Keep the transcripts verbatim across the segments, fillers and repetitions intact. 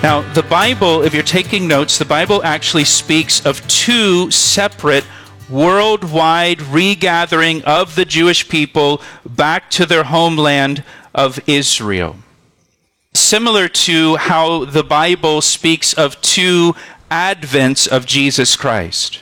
Now, the Bible, if you're taking notes, the Bible actually speaks of two separate worldwide regathering of the Jewish people back to their homeland of Israel. Similar to how the Bible speaks of two advents of Jesus Christ.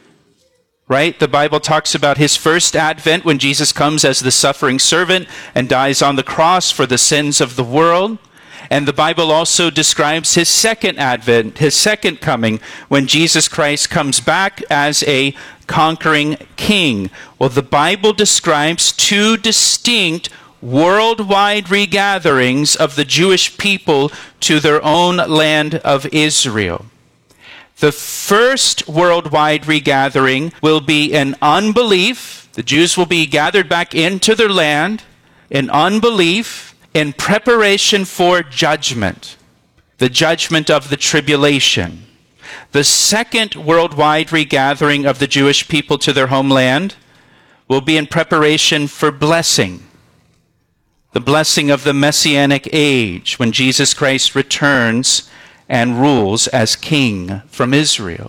Right? The Bible talks about his first advent when Jesus comes as the suffering servant and dies on the cross for the sins of the world. And the Bible also describes his second advent, his second coming, when Jesus Christ comes back as a conquering king. Well, the Bible describes two distinct worldwide regatherings of the Jewish people to their own land of Israel. The first worldwide regathering will be in unbelief. The Jews will be gathered back into their land in unbelief, in preparation for judgment, the judgment of the tribulation. The second worldwide regathering of the Jewish people to their homeland will be in preparation for blessing, the blessing of the Messianic age when Jesus Christ returns and rules as king from Israel.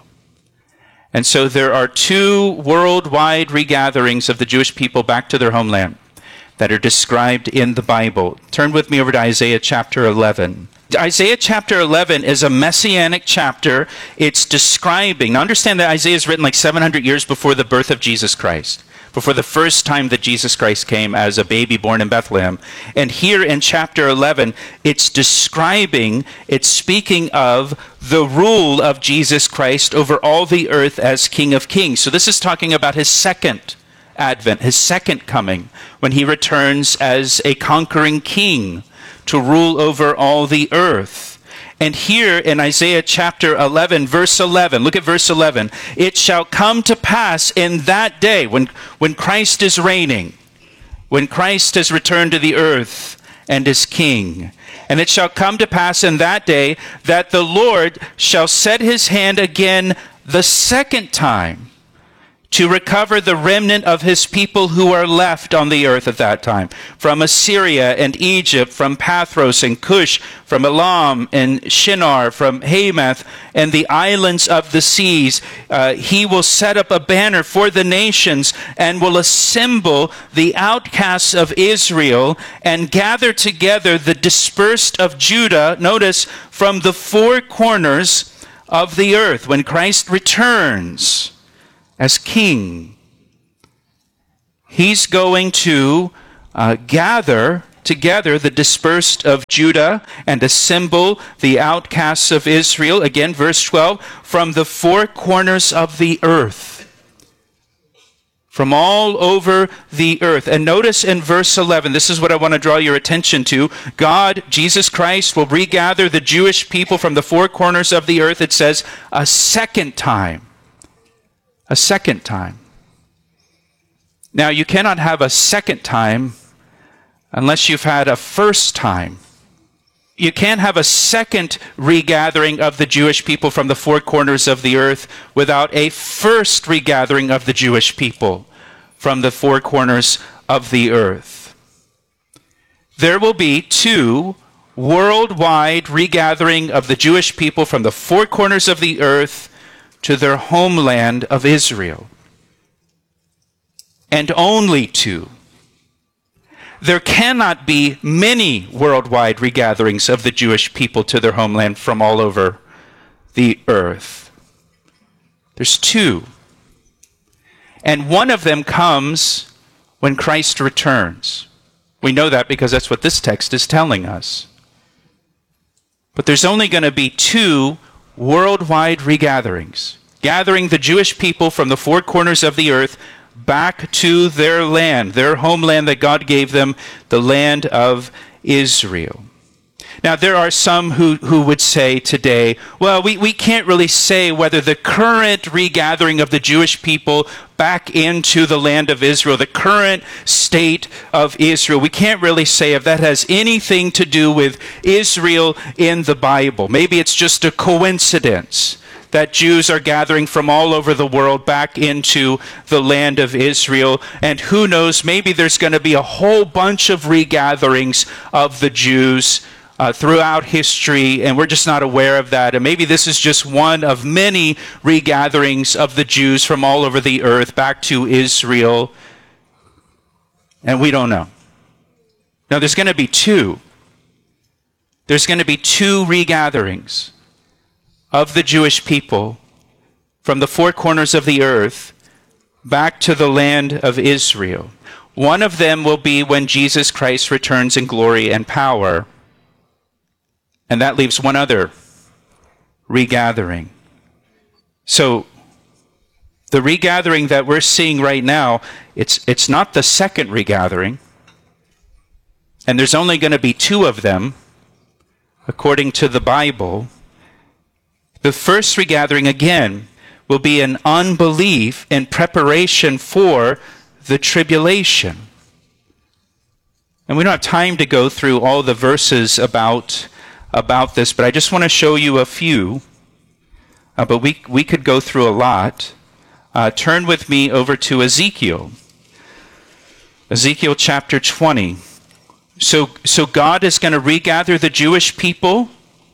And so there are two worldwide regatherings of the Jewish people back to their homeland that are described in the Bible. Turn with me over to Isaiah chapter eleven. Isaiah chapter eleven is a messianic chapter. It's describing, now understand that Isaiah is written like seven hundred years before the birth of Jesus Christ, before the first time that Jesus Christ came as a baby born in Bethlehem. And here in chapter eleven, it's describing, it's speaking of the rule of Jesus Christ over all the earth as King of Kings. So this is talking about his second advent, his second coming, when he returns as a conquering king to rule over all the earth. And here in Isaiah chapter eleven, verse eleven, look at verse eleven. It shall come to pass in that day, when, when Christ is reigning, when Christ has returned to the earth and is king. And it shall come to pass in that day that the Lord shall set his hand again the second time to recover the remnant of his people who are left on the earth at that time, from Assyria and Egypt, from Pathros and Cush, from Elam and Shinar, from Hamath and the islands of the seas. Uh, he will set up a banner for the nations and will assemble the outcasts of Israel and gather together the dispersed of Judah, notice, from the four corners of the earth when Christ returns as king. He's going to uh, gather together the dispersed of Judah and assemble the outcasts of Israel, again verse twelve, from the four corners of the earth, from all over the earth. And notice in verse eleven, this is what I want to draw your attention to. God, Jesus Christ, will regather the Jewish people from the four corners of the earth, it says, a second time. A second time. Now, you cannot have a second time unless you've had a first time. You can't have a second regathering of the Jewish people from the four corners of the earth without a first regathering of the Jewish people from the four corners of the earth. There will be two worldwide regathering of the Jewish people from the four corners of the earth to their homeland of Israel. And only two. There cannot be many worldwide regatherings of the Jewish people to their homeland from all over the earth. There's two. And one of them comes when Christ returns. We know that because that's what this text is telling us. But there's only going to be two worldwide regatherings, gathering the Jewish people from the four corners of the earth back to their land, their homeland that God gave them, the land of Israel. Now, there are some who, who would say today, well, we, we can't really say whether the current regathering of the Jewish people back into the land of Israel, the current state of Israel, we can't really say if that has anything to do with Israel in the Bible. Maybe it's just a coincidence that Jews are gathering from all over the world back into the land of Israel. And who knows, maybe there's going to be a whole bunch of regatherings of the Jews uh, throughout history, and we're just not aware of that. And maybe this is just one of many regatherings of the Jews from all over the earth back to Israel, and we don't know. Now, there's going to be two. There's going to be two regatherings of the Jewish people from the four corners of the earth back to the land of Israel. One of them will be when Jesus Christ returns in glory and power. And that leaves one other regathering. So, the regathering that we're seeing right now, it's, it's not the second regathering. And there's only going to be two of them, according to the Bible. The first regathering, again, will be an unbelief in preparation for the tribulation. And we don't have time to go through all the verses about, about this, but I just want to show you a few. Uh, but we, we could go through a lot. Uh, turn with me over to Ezekiel. Ezekiel chapter twenty. So, so God is going to regather the Jewish people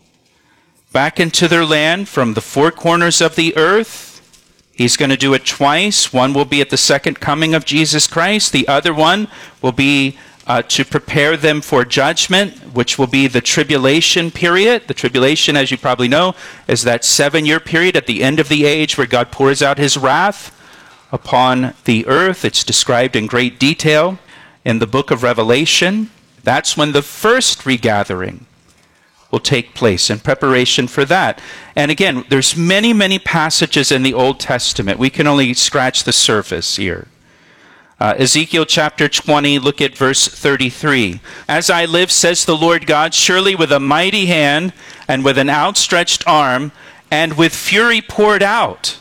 back into their land from the four corners of the earth. He's going to do it twice. One will be at the second coming of Jesus Christ. The other one will be uh, to prepare them for judgment, which will be the tribulation period. The tribulation, as you probably know, is that seven-year period at the end of the age where God pours out his wrath upon the earth. It's described in great detail in the book of Revelation. That's when the first regathering will take place in preparation for that. And again, there's many, many passages in the Old Testament. We can only scratch the surface here. Uh, Ezekiel chapter twenty, look at verse thirty-three. As I live, says the Lord God, surely with a mighty hand and with an outstretched arm and with fury poured out,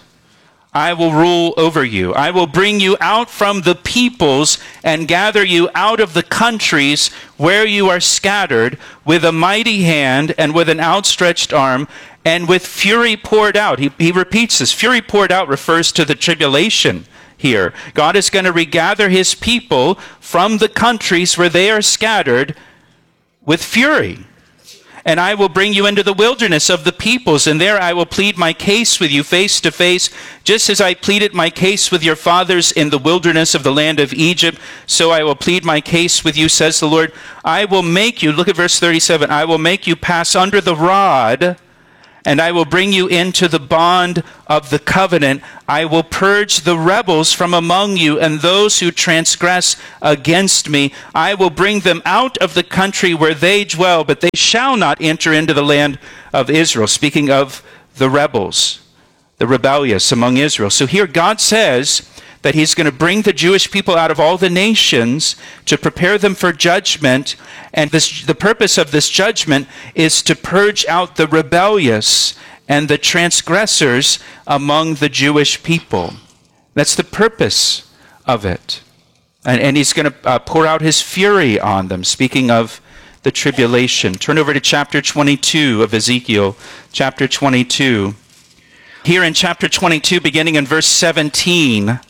I will rule over you. I will bring you out from the peoples and gather you out of the countries where you are scattered with a mighty hand and with an outstretched arm and with fury poured out. He, he repeats this. Fury poured out refers to the tribulation here. God is going to regather his people from the countries where they are scattered with fury. And I will bring you into the wilderness of the peoples, and there I will plead my case with you face to face, just as I pleaded my case with your fathers in the wilderness of the land of Egypt, so I will plead my case with you, says the Lord. I will make you, look at verse thirty-seven, I will make you pass under the rod, and I will bring you into the bond of the covenant. I will purge the rebels from among you and those who transgress against me. I will bring them out of the country where they dwell, but they shall not enter into the land of Israel. Speaking of the rebels, the rebellious among Israel. So here God says that he's going to bring the Jewish people out of all the nations to prepare them for judgment. And this, the purpose of this judgment is to purge out the rebellious and the transgressors among the Jewish people. That's the purpose of it. And, and he's going to uh, pour out his fury on them, speaking of the tribulation. Turn over to chapter twenty-two of Ezekiel, chapter twenty-two. Here in chapter twenty-two, beginning in verse seventeen,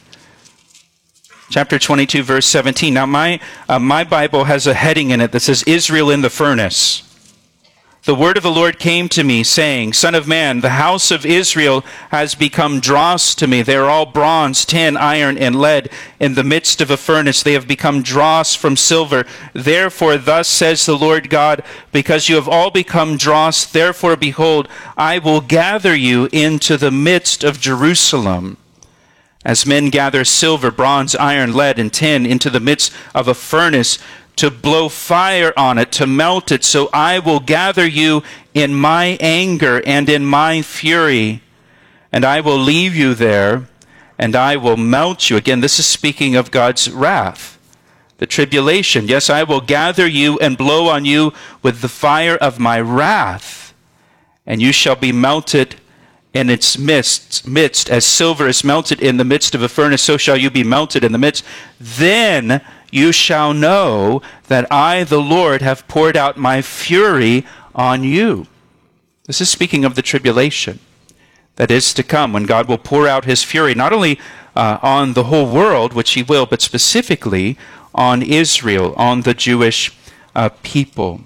chapter twenty-two, verse seventeen. Now, my, uh, my Bible has a heading in it that says, Israel in the furnace. The word of the Lord came to me, saying, Son of man, the house of Israel has become dross to me. They are all bronze, tin, iron, and lead. In the midst of a furnace, they have become dross from silver. Therefore, thus says the Lord God, because you have all become dross, therefore, behold, I will gather you into the midst of Jerusalem. As men gather silver, bronze, iron, lead, and tin into the midst of a furnace to blow fire on it, to melt it, so I will gather you in my anger and in my fury, and I will leave you there, and I will melt you. Again, this is speaking of God's wrath, the tribulation. Yes, I will gather you and blow on you with the fire of my wrath, and you shall be melted in its midst, midst, as silver is melted in the midst of a furnace, so shall you be melted in the midst. Then you shall know that I, the Lord, have poured out my fury on you. This is speaking of the tribulation that is to come, when God will pour out his fury, not only uh, on the whole world, which he will, but specifically on Israel, on the Jewish uh, people.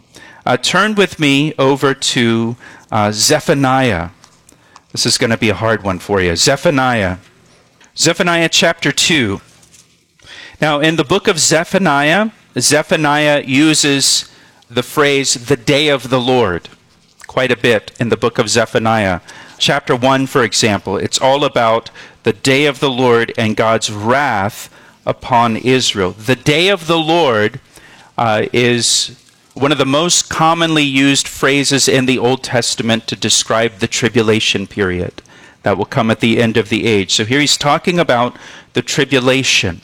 Uh, turn with me over to uh, Zephaniah. This is going to be a hard one for you. Zephaniah. Zephaniah chapter two. Now, in the book of Zephaniah, Zephaniah uses the phrase, the day of the Lord, quite a bit in the book of Zephaniah. Chapter one, for example, it's all about the day of the Lord and God's wrath upon Israel. The day of the Lord uh, is one of the most commonly used phrases in the Old Testament to describe the tribulation period that will come at the end of the age. So here he's talking about the tribulation,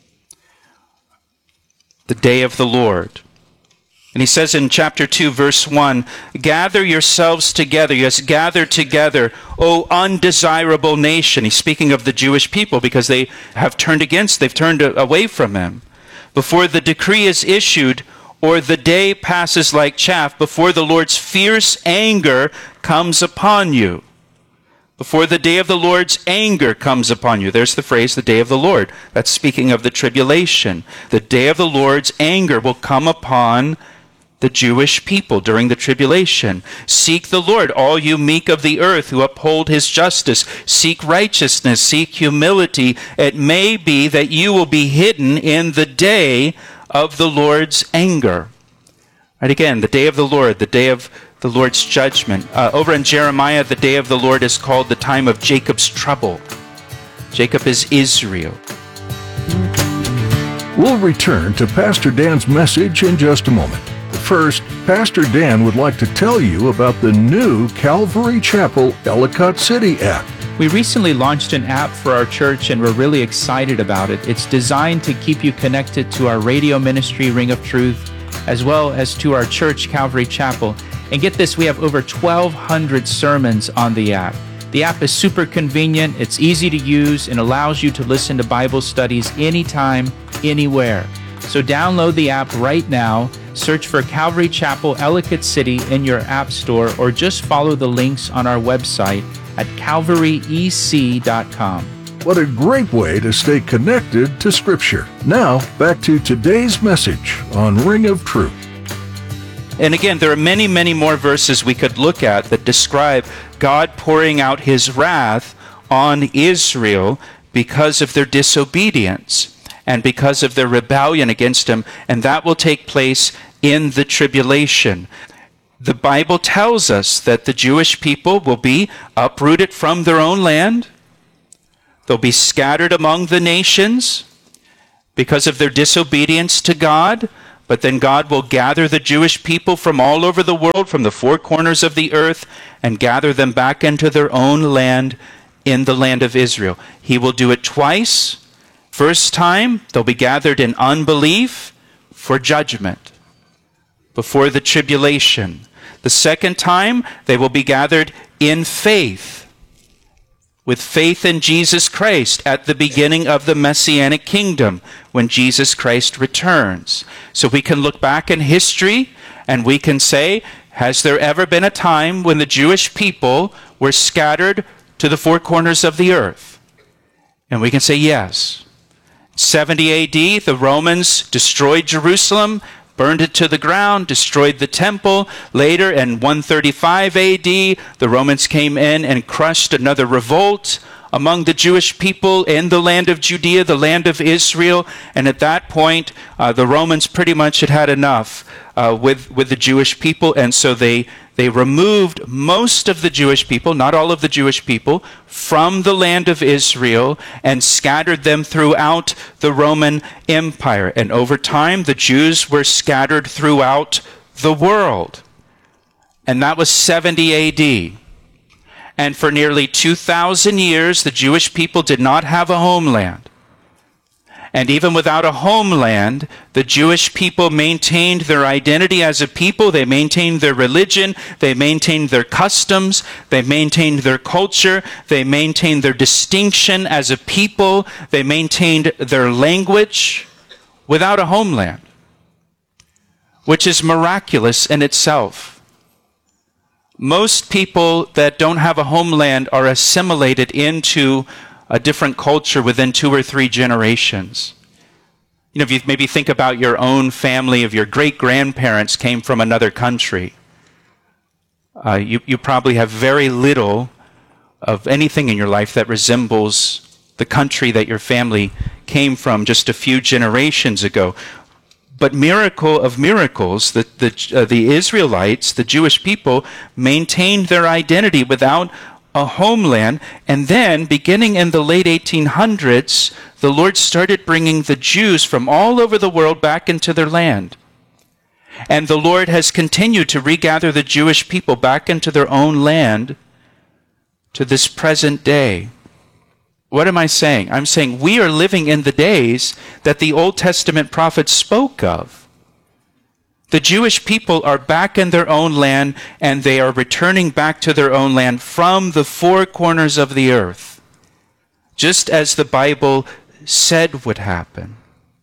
the day of the Lord. And he says in chapter two, verse one, gather yourselves together, yes, gather together, O undesirable nation. He's speaking of the Jewish people because they have turned against, they've turned away from him. Before the decree is issued, or the day passes like chaff, before the Lord's fierce anger comes upon you. Before the day of the Lord's anger comes upon you. There's the phrase, the day of the Lord. That's speaking of the tribulation. The day of the Lord's anger will come upon the Jewish people during the tribulation. Seek the Lord, all you meek of the earth who uphold his justice. Seek righteousness, seek humility. It may be that you will be hidden in the day of the Lord's anger. Right, again, the day of the Lord, the day of the Lord's judgment. Uh, over in Jeremiah, the day of the Lord is called the time of Jacob's trouble. Jacob is Israel. We'll return to Pastor Dan's message in just a moment. First, Pastor Dan would like to tell you about the new Calvary Chapel Ellicott City app. We recently launched an app for our church and we're really excited about it. It's designed to keep you connected to our radio ministry, Ring of Truth, as well as to our church, Calvary Chapel. And get this, we have over twelve hundred sermons on the app. The app is super convenient, it's easy to use, and allows you to listen to Bible studies anytime, anywhere. So download the app right now, search for Calvary Chapel Ellicott City in your app store, or just follow the links on our website at calvary e c dot com. What a great way to stay connected to Scripture. Now, back to today's message on Ring of Truth. And again, there are many, many more verses we could look at that describe God pouring out his wrath on Israel because of their disobedience and because of their rebellion against him, and that will take place in the tribulation. The Bible tells us that the Jewish people will be uprooted from their own land. They'll be scattered among the nations because of their disobedience to God. But then God will gather the Jewish people from all over the world, from the four corners of the earth, and gather them back into their own land in the land of Israel. He will do it twice. First time, they'll be gathered in unbelief for judgment before the tribulation. The second time, they will be gathered in faith, with faith in Jesus Christ at the beginning of the Messianic kingdom when Jesus Christ returns. So we can look back in history and we can say, has there ever been a time when the Jewish people were scattered to the four corners of the earth? And we can say yes. seventy A D, the Romans destroyed Jerusalem, burned it to the ground, destroyed the temple. Later, in one thirty-five A D, the Romans came in and crushed another revolt among the Jewish people in the land of Judea, the land of Israel. And at that point, uh, the Romans pretty much had had enough uh, with, with the Jewish people. And so they, they removed most of the Jewish people, not all of the Jewish people, from the land of Israel and scattered them throughout the Roman Empire. And over time, the Jews were scattered throughout the world. And that was seventy A D. And for nearly two thousand years, the Jewish people did not have a homeland. And even without a homeland, the Jewish people maintained their identity as a people. They maintained their religion. They maintained their customs. They maintained their culture. They maintained their distinction as a people. They maintained their language without a homeland, which is miraculous in itself. Most people that don't have a homeland are assimilated into a different culture within two or three generations. You know, if you maybe think about your own family, if your great-grandparents came from another country, uh, you, you probably have very little of anything in your life that resembles the country that your family came from just a few generations ago. But miracle of miracles, the, the, uh, the Israelites, the Jewish people, maintained their identity without a homeland. And then, beginning in the late eighteen hundreds, the Lord started bringing the Jews from all over the world back into their land. And the Lord has continued to regather the Jewish people back into their own land to this present day. What am I saying? I'm saying we are living in the days that the Old Testament prophets spoke of. The Jewish people are back in their own land, and they are returning back to their own land from the four corners of the earth, just as the Bible said would happen.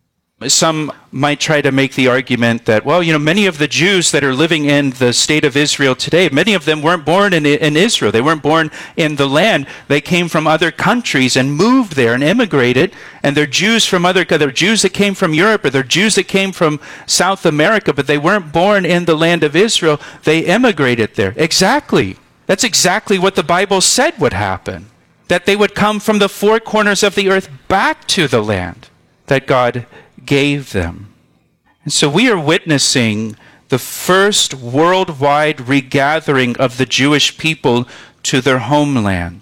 Some might try to make the argument that, well, you know, many of the Jews that are living in the state of Israel today, many of them weren't born in, in Israel. They weren't born in the land. They came from other countries and moved there and immigrated. And they're Jews from other, they're Jews that came from Europe, or they're Jews that came from South America, but they weren't born in the land of Israel. They immigrated there. Exactly. That's exactly what the Bible said would happen. That they would come from the four corners of the earth back to the land that God gave them. And so we are witnessing the first worldwide regathering of the Jewish people to their homeland.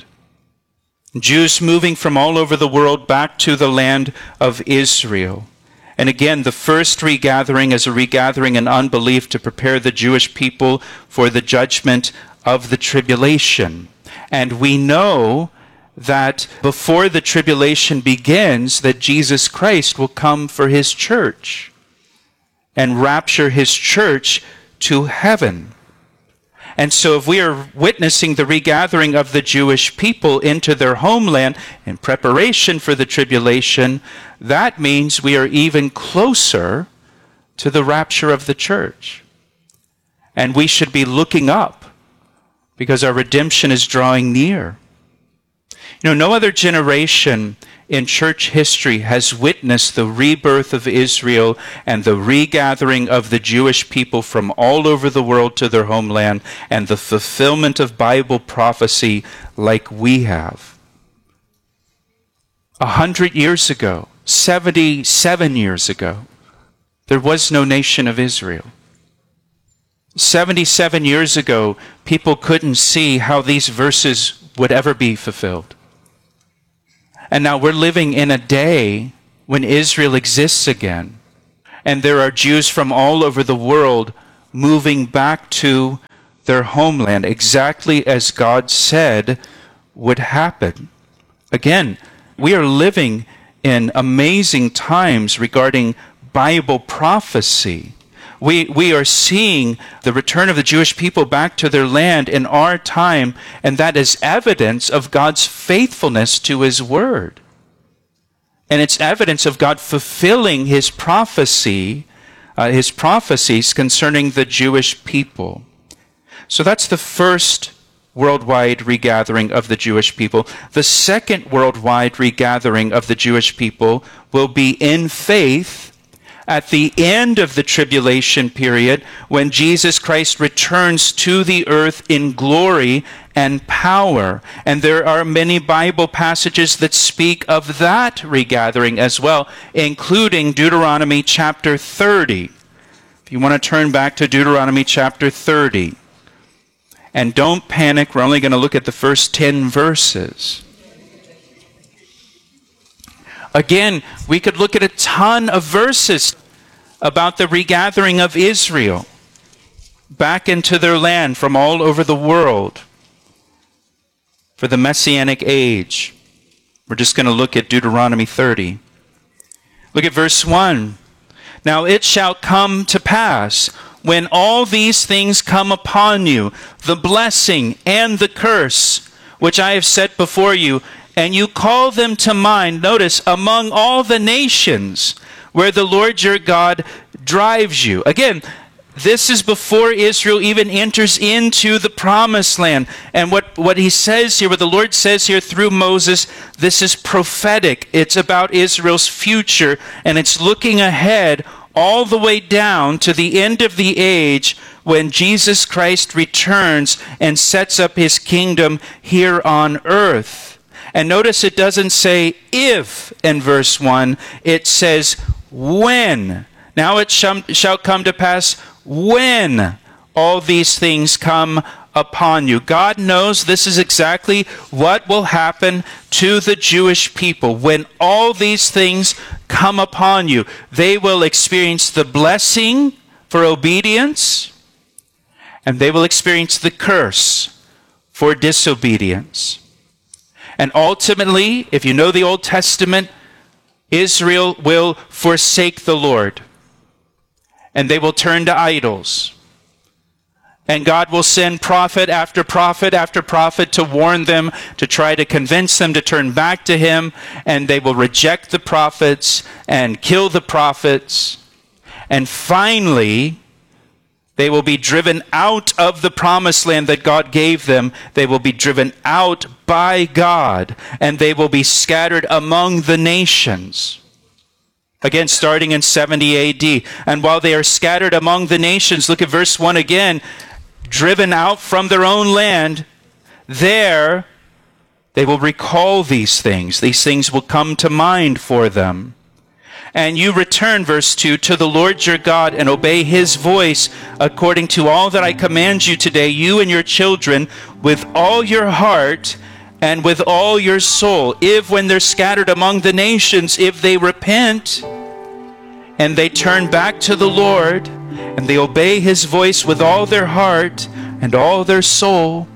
Jews moving from all over the world back to the land of Israel. And again, the first regathering is a regathering in unbelief to prepare the Jewish people for the judgment of the tribulation. And we know that before the tribulation begins, that Jesus Christ will come for his church and rapture his church to heaven. And so if we are witnessing the regathering of the Jewish people into their homeland in preparation for the tribulation, that means we are even closer to the rapture of the church. And we should be looking up because our redemption is drawing near. You know, no other generation in church history has witnessed the rebirth of Israel and the regathering of the Jewish people from all over the world to their homeland and the fulfillment of Bible prophecy like we have. A hundred years ago, seventy-seven years ago, there was no nation of Israel. seventy-seven years ago, people couldn't see how these verses would ever be fulfilled. And now we're living in a day when Israel exists again. And there are Jews from all over the world moving back to their homeland, exactly as God said would happen. Again, we are living in amazing times regarding Bible prophecy. We, we are seeing the return of the Jewish people back to their land in our time, and that is evidence of God's faithfulness to his word. And it's evidence of God fulfilling his prophecy, uh, his prophecies concerning the Jewish people. So that's the first worldwide regathering of the Jewish people. The second worldwide regathering of the Jewish people will be in faith at the end of the tribulation period, when Jesus Christ returns to the earth in glory and power. And there are many Bible passages that speak of that regathering as well, including Deuteronomy chapter thirty. If you want to turn back to Deuteronomy chapter thirty. And don't panic, we're only going to look at the first ten verses. Again, we could look at a ton of verses about the regathering of Israel back into their land from all over the world for the Messianic age. We're just going to look at Deuteronomy thirty. Look at verse one. Now it shall come to pass, when all these things come upon you, the blessing and the curse, which I have set before you, and you call them to mind, notice, among all the nations where the Lord your God drives you. Again, This is before Israel even enters into the promised land. And what, what he says here, what the Lord says here through Moses, this is prophetic. It's about Israel's future, and it's looking ahead all the way down to the end of the age when Jesus Christ returns and sets up his kingdom here on earth. And notice it doesn't say if in verse one, it says when. Now it shall come to pass when all these things come upon you. God knows this is exactly what will happen to the Jewish people. When all these things come upon you, they will experience the blessing for obedience, and they will experience the curse for disobedience. And ultimately, if you know the Old Testament, Israel will forsake the Lord, and they will turn to idols. And God will send prophet after prophet after prophet to warn them, to try to convince them to turn back to him, and they will reject the prophets and kill the prophets. And finally, they will be driven out of the promised land that God gave them. They will be driven out by God, and they will be scattered among the nations. Again, starting in seventy A D. And while they are scattered among the nations, look at verse one again, driven out from their own land, there they will recall these things. These things will come to mind for them. And you return, verse two, to the Lord your God and obey his voice according to all that I command you today, you and your children, with all your heart and with all your soul. If when they're scattered among the nations, if they repent and they turn back to the Lord and they obey his voice with all their heart and all their soul.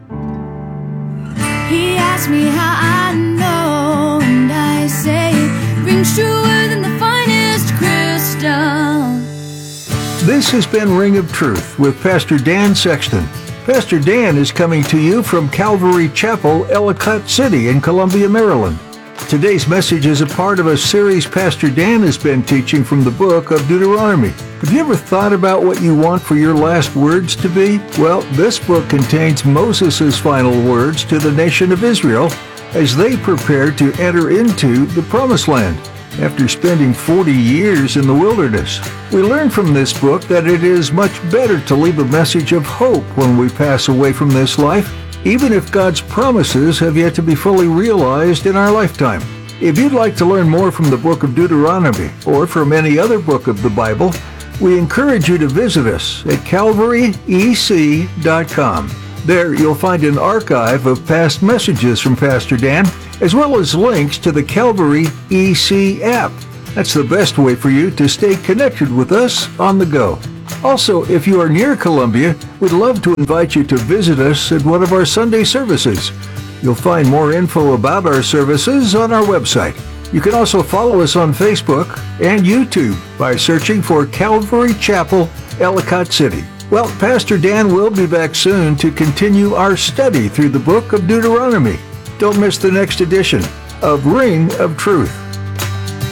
He asked me how I know, and I say it rings truer than the finest crystal. This has been Ring of Truth with Pastor Dan Sexton. Pastor Dan is coming to you from Calvary Chapel, Ellicott City in Columbia, Maryland. Today's message is a part of a series Pastor Dan has been teaching from the book of Deuteronomy. Have you ever thought about what you want for your last words to be? Well, this book contains Moses' final words to the nation of Israel as they prepared to enter into the Promised Land after spending forty years in the wilderness. We learn from this book that it is much better to leave a message of hope when we pass away from this life, even if God's promises have yet to be fully realized in our lifetime. If you'd like to learn more from the book of Deuteronomy or from any other book of the Bible, we encourage you to visit us at calvary e c dot com. There you'll find an archive of past messages from Pastor Dan, as well as links to the Calvary E C app. That's the best way for you to stay connected with us on the go. Also, if you are near Columbia, we'd love to invite you to visit us at one of our Sunday services. You'll find more info about our services on our website. You can also follow us on Facebook and YouTube by searching for Calvary Chapel, Ellicott City. Well, Pastor Dan will be back soon to continue our study through the book of Deuteronomy. Don't miss the next edition of Ring of Truth.